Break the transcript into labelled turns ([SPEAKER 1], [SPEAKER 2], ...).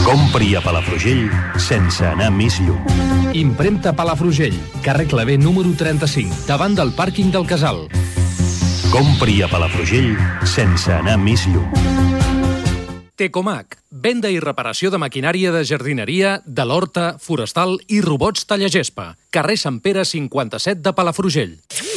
[SPEAKER 1] Compri a Palafrugell sense anar més lluny.
[SPEAKER 2] Impremta Palafrugell, carrer Clavé número 35, davant del pàrquing del Casal.
[SPEAKER 1] Compri a Palafrugell sense anar més lluny.
[SPEAKER 2] Tecomac, venda i reparació de maquinària de jardineria, de l'horta, forestal i robots tallagespa. Carrer Sant Pere 57 de Palafrugell.